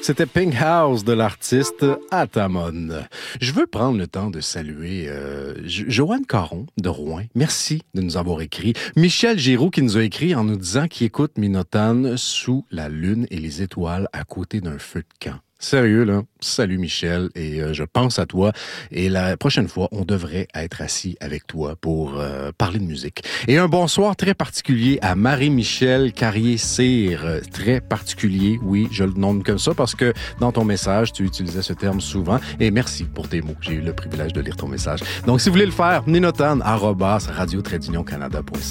C'était Pink House de l'artiste Atamon. Je veux prendre le temps de saluer Joanne Caron de Rouen. Merci de nous avoir écrit. Michel Giroux qui nous a écrit en nous disant qu'il écoute Minotane sous la lune et les étoiles à côté d'un feu de camp. Sérieux, là? Salut Michel, et je pense à toi. Et la prochaine fois, on devrait être assis avec toi pour parler de musique. Et un bonsoir très particulier à Marie-Michel Carrier-Cyr. Très particulier, oui, je le nomme comme ça parce que dans ton message, tu utilisais ce terme souvent. Et merci pour tes mots. J'ai eu le privilège de lire ton message. Donc, si vous voulez le faire, minotane@radio-canada.ca.